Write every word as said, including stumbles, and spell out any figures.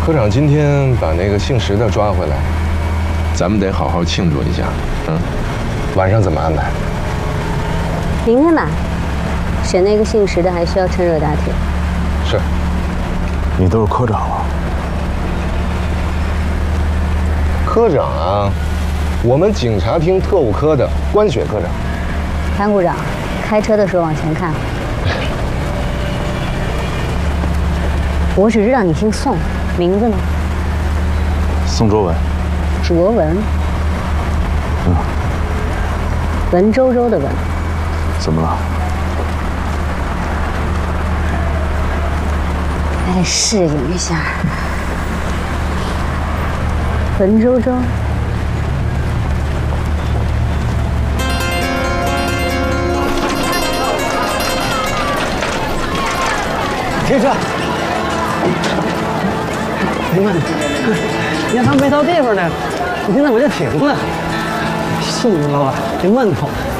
科长今天把那个姓石的抓回来， 咱们得好好庆祝一下。嗯， 晚上怎么安排？ 明天吧。选那个姓石的还需要趁热打铁。 是。 你都是科长了。 科长啊，我们警察厅特务科的关雪科长。 潘股长，开车的时候往前看。我只知道你姓宋，名字呢？ 宋卓文。 卓文。 嗯。 文绉绉的文。 怎么了？ 还得适应一下。文绉绉。 停车！哎呀妈，你还没到地方呢，你怎么就停了？是你老板，这闷头。